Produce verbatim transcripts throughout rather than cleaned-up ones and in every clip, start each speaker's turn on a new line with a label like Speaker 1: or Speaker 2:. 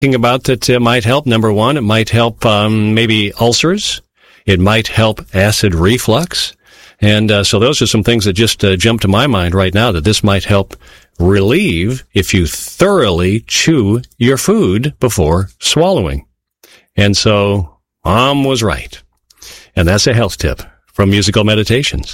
Speaker 1: about that uh, might help. Number one, it might help um, maybe ulcers. It might help acid reflux. And uh, so those are some things that just uh, jump to my mind right now, that this might help relieve if you thoroughly chew your food before swallowing. And so Mom was right. And that's a health tip from Musical Meditations.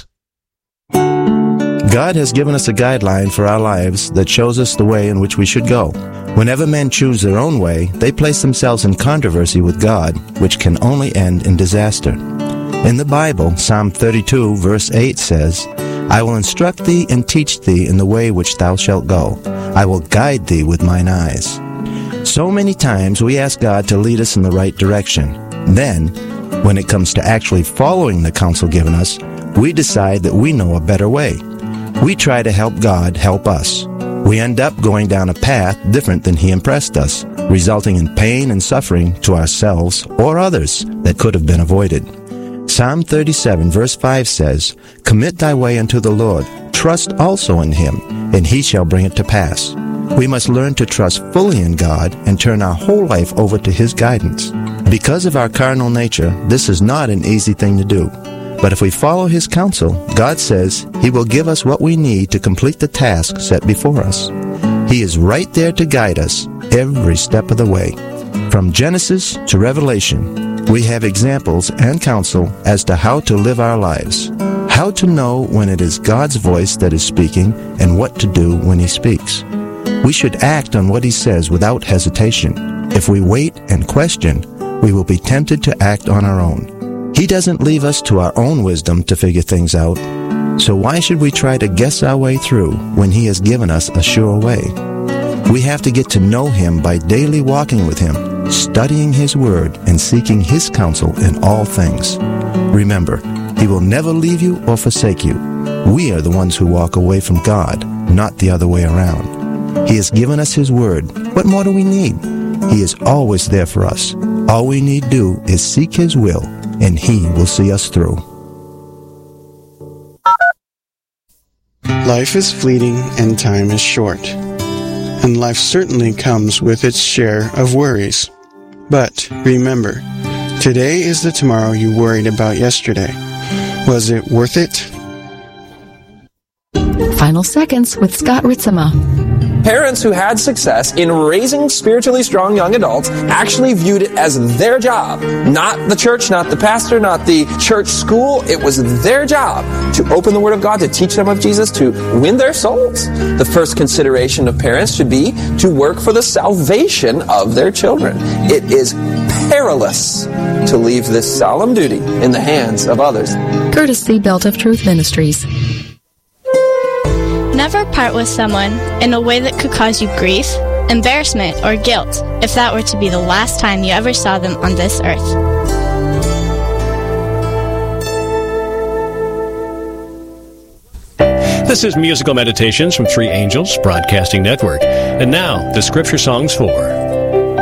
Speaker 2: God has given us a guideline for our lives that shows us the way in which we should go. Whenever men choose their own way, they place themselves in controversy with God, which can only end in disaster. In the Bible, Psalm thirty-two, verse eight says, I will instruct thee and teach thee in the way which thou shalt go. I will guide thee with mine eyes. So many times we ask God to lead us in the right direction. Then, when it comes to actually following the counsel given us, we decide that we know a better way. We try to help God help us. We end up going down a path different than He impressed us, resulting in pain and suffering to ourselves or others that could have been avoided. Psalm thirty-seven, verse five says, Commit thy way unto the Lord, trust also in Him, and He shall bring it to pass. We must learn to trust fully in God and turn our whole life over to His guidance. Because of our carnal nature, this is not an easy thing to do. But if we follow His counsel, God says He will give us what we need to complete the task set before us. He is right there to guide us every step of the way. From Genesis to Revelation, we have examples and counsel as to how to live our lives, how to know when it is God's voice that is speaking, and what to do when He speaks. We should act on what He says without hesitation. If we wait and question, we will be tempted to act on our own. He doesn't leave us to our own wisdom to figure things out. So why should we try to guess our way through when He has given us a sure way? We have to get to know Him by daily walking with Him, studying His Word, and seeking His counsel in all things. Remember, He will never leave you or forsake you. We are the ones who walk away from God, not the other way around. He has given us His Word. What more do we need? He is always there for us. All we need do is seek His will, and He will see us through.
Speaker 3: Life is fleeting and time is short. And life certainly comes with its share of worries. But remember, today is the tomorrow you worried about yesterday. Was it worth it?
Speaker 4: Final Seconds with Scott Ritzema.
Speaker 5: Parents who had success in raising spiritually strong young adults actually viewed it as their job. Not the church, not the pastor, not the church school. It was their job to open the Word of God, to teach them of Jesus, to win their souls. The first consideration of parents should be to work for the salvation of their children. It is perilous to leave this solemn duty in the hands of others.
Speaker 4: Courtesy Belt of Truth Ministries.
Speaker 6: Never part with someone in a way that could cause you grief, embarrassment, or guilt if that were to be the last time you ever saw them on this earth.
Speaker 1: This is Musical Meditations from Three Angels Broadcasting Network. And now, the Scripture Songs for